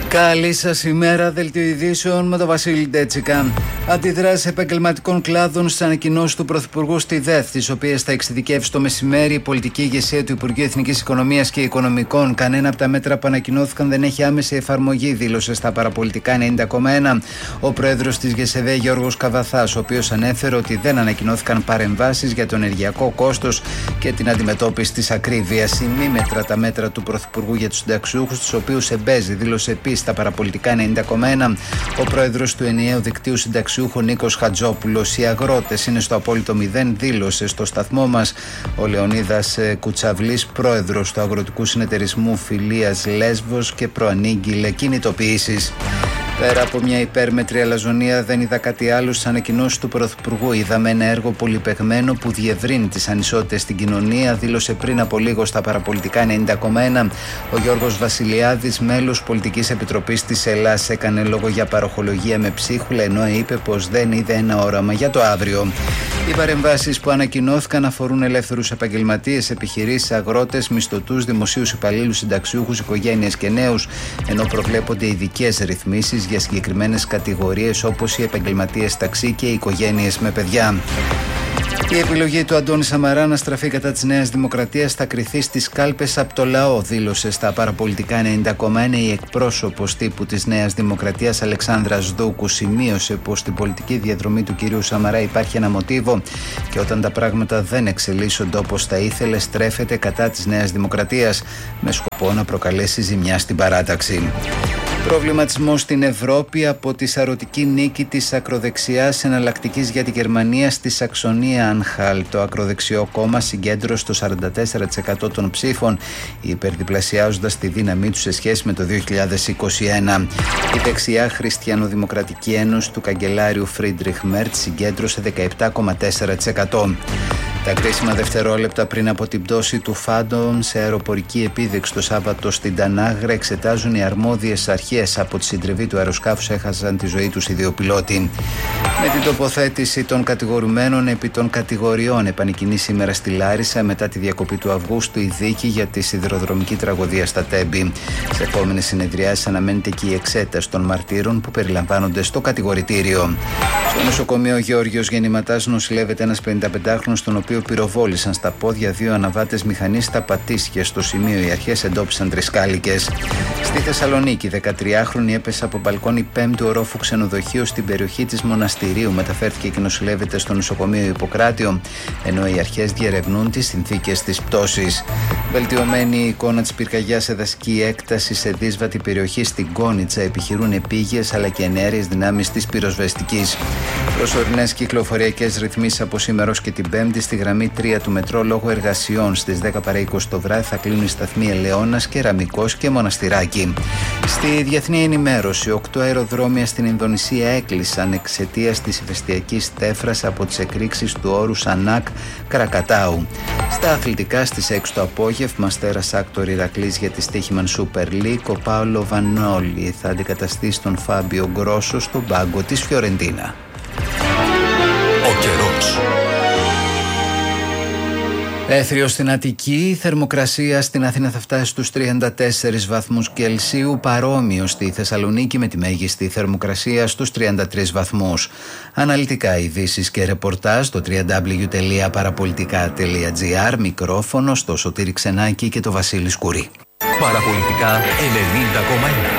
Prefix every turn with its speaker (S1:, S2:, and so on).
S1: Καλή σας ημέρα, δελτίο ειδήσεων με τον Βασίλη Ντέτσικα. Αντιδράσεις επαγγελματικών κλάδων στις ανακοινώσεις του Πρωθυπουργού στη ΔΕΘ, τις οποίες θα εξειδικεύσει το μεσημέρι η πολιτική ηγεσία του Υπουργείου Εθνικής Οικονομίας και Οικονομικών. Κανένα από τα μέτρα που ανακοινώθηκαν δεν έχει άμεση εφαρμογή, δήλωσε στα παραπολιτικά 90,1 ο πρόεδρος της ΓΕΣΕΔΕ Γιώργος Καβαθάς, ο οποίος ανέφερε ότι δεν ανακοινώθηκαν παρεμβάσεις για το ενεργειακό κόστος και την αντιμετώπιση της ακρίβειας. Ημίμετρα τα μέτρα του Πρωθυπουργού για τους συνταξιούχους, τους οποίους εμπέζει, δήλωσε επίσης στα παραπολιτικά 90,1 ο πρόεδρος του ενιαίου δικτύου συνταξιούχων Νίκος Χατζόπουλος. Οι αγρότες είναι στο απόλυτο 0, δήλωσε στο σταθμό μας ο Λεωνίδας Κουτσαβλής, πρόεδρος του Αγροτικού Συνεταιρισμού Φιλίας Λέσβος, και προανήγγειλε κινητοποιήσεις. Πέρα από μια υπέρμετρη αλαζονία, δεν είδα κάτι άλλο στις ανακοινώσεις του Πρωθυπουργού. Είδαμε ένα έργο πολυπαιγμένο που διευρύνει τις ανισότητες στην κοινωνία, δήλωσε πριν από λίγο στα παραπολιτικά 90,1 ο Γιώργος Βασιλιάδης, μέλος Πολιτικής Επιτροπής της Ελλάς. Έκανε λόγο για παροχολογία με ψίχουλα, ενώ είπε πως δεν είδε ένα όραμα για το αύριο. Οι παρεμβάσεις που ανακοινώθηκαν αφορούν ελεύθερους επαγγελματίες, επιχειρήσεις, αγρότες, μισθωτούς, δημοσίους υπαλλήλους, συνταξιούχους, οικογένειες και νέους, ενώ προβλέπονται ειδικές ρυθμίσεις για συγκεκριμένες κατηγορίες όπως οι επαγγελματίες ταξί και οι οικογένειες με παιδιά. Η επιλογή του Αντώνη Σαμαρά να στραφεί κατά της Νέας Δημοκρατίας θα κριθεί στις κάλπες από το λαό, δήλωσε στα παραπολιτικά 90,1 η εκπρόσωπος τύπου της Νέας Δημοκρατίας Αλεξάνδρας Δούκου. Σημείωσε πως στην πολιτική διαδρομή του κυρίου Σαμαρά υπάρχει ένα μοτίβο και όταν τα πράγματα δεν εξελίσσονται όπως θα ήθελε, στρέφεται κατά της Νέας Δημοκρατίας με σκοπό να προκαλέσει ζημιά στην παράταξη. Προβληματισμό στην Ευρώπη από τη σαρωτική νίκη της ακροδεξιάς εναλλακτικής για τη Γερμανία στη Σαξονία Ανχάλ. Το ακροδεξιό κόμμα συγκέντρωσε το 44% των ψήφων, υπερδιπλασιάζοντας τη δύναμή του σε σχέση με το 2021. Η δεξιά Χριστιανοδημοκρατική Ένωση του καγκελάριου Φρίντριχ Μέρτς συγκέντρωσε 17,4%. Τα κρίσιμα δευτερόλεπτα πριν από την πτώση του Φάντομ σε αεροπορική επίδειξη το Σάββατο στην Τανάγρα εξετάζουν οι αρμόδιες αρχές. Από τη συντριβή του αεροσκάφους έχασαν τη ζωή τους οι δύο πιλότοι. Με την τοποθέτηση των κατηγορουμένων επί των κατηγοριών επανεκκινεί σήμερα στη Λάρισα μετά τη διακοπή του Αυγούστου η δίκη για τη σιδηροδρομική τραγωδία στα Τέμπη. Σε επόμενες συνεδριάσεις αναμένεται και η εξέταση των μαρτύρων που περιλαμβάνονται στο κατηγορητήριο. Στο νοσοκομείο Γεώργιος Γεννηματάς νοσηλεύεται ένας 55χρονος, τον οποίο πυροβόλησαν στα πόδια δύο αναβάτες μηχανής στα Πατήσια. Στο σημείο οι αρχές εντόπισαν τρισκάλικες. Στη Θεσσαλονίκη, 13χρονη έπεσε από μπαλκόνι 5ου ορόφου ξενοδοχείου στην περιοχή της Μοναστηρίου. Μεταφέρθηκε και νοσηλεύεται στο νοσοκομείο Ιπποκράτιο, ενώ οι αρχές διερευνούν τις συνθήκες της πτώσης. Βελτιωμένη η εικόνα της πυρκαγιάς σε δασική έκταση σε δύσβατη περιοχή στην Κόνιτσα, επιχειρούν επίγειες αλλά και ενέργειες δυνάμεις της πυροσβεστικής. Προσωρινές κυκλοφοριακές ρυθμίσεις από σήμερα ως και την Πέμπτη στη γραμμή 3 του μετρό λόγω εργασιών. Στις 10 παρά 20 το βράδυ θα κλείνουν οι σταθμοί Ελαιώνας, Κεραμικός και Μοναστηράκι. Στη διεθνή ενημέρωση, 8 αεροδρόμια στην Ινδονησία έκλεισαν εξαιτίας της ηφαιστειακής τέφρας από τις εκρήξεις του όρου Σανάκ Κρακατάου. Στα αθλητικά, στις 6 το απόγευμα, Αστέρας Άκτορ Ηρακλής για τη Στίχημαν Super League, ο Πάολο Βανόλι θα αντικαταστήσει τον Φάμπιο Γκρόσο στον πάγκο της Φιωρεντίνα.
S2: Ο καιρός.
S1: Έθριο στην Αττική, η θερμοκρασία στην Αθήνα θα φτάσει στους 34 βαθμούς Κελσίου, παρόμοιο στη Θεσσαλονίκη με τη μέγιστη θερμοκρασία στους 33 βαθμούς. Αναλυτικά ειδήσεις και ρεπορτάζ στο www.parapolitica.gr, μικρόφωνο στο Σωτήρη Ξενάκη και το Βασίλη Σκουρή.
S2: Παραπολιτικά 90,1.